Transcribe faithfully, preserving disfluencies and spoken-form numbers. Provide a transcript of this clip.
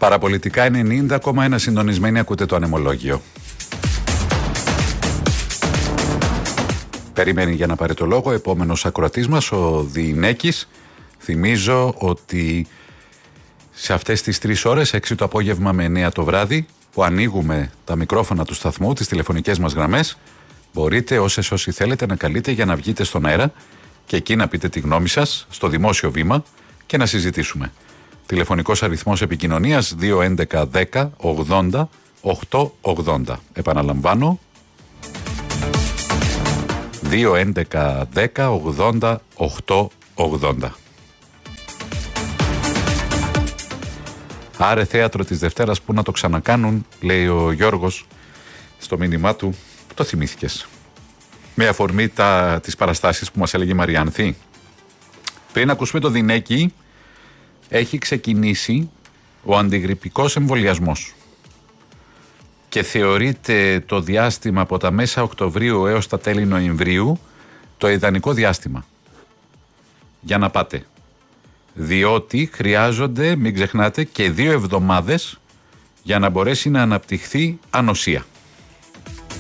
Παραπολιτικά ενενήντα κόμμα ένα συντονισμένοι, ακούτε το ανεμολόγιο. Περιμένει για να πάρει το λόγο επόμενος ακροατής μας, ο Διηνέκης. Θυμίζω ότι σε αυτές τις τρεις ώρες, έξι το απόγευμα με εννέα το βράδυ, που ανοίγουμε τα μικρόφωνα του σταθμού, τις τηλεφωνικές μας γραμμές, μπορείτε όσες όσοι θέλετε να καλείτε για να βγείτε στον αέρα και εκεί να πείτε τη γνώμη σας στο δημόσιο βήμα και να συζητήσουμε. Τηλεφωνικός αριθμός επικοινωνίας δύο έντεκα δέκα ογδόντα οκτακόσια ογδόντα. Επαναλαμβάνω, δύο έντεκα δέκα ογδόντα οκτακόσια ογδόντα. Άρε θέατρο της Δευτέρας που να το ξανακάνουν, λέει ο Γιώργος στο μήνυμά του. Το θυμήθηκες? Με αφορμή τα, τις παραστάσεις που μας έλεγε η Μαριάνθη. Πριν ακούσουμε το Δινέκη, έχει ξεκινήσει ο αντιγρυπικός εμβολιασμός και θεωρείται το διάστημα από τα μέσα Οκτωβρίου έως τα τέλη Νοεμβρίου το ιδανικό διάστημα για να πάτε, διότι χρειάζονται, μην ξεχνάτε, και δύο εβδομάδες για να μπορέσει να αναπτυχθεί ανοσία.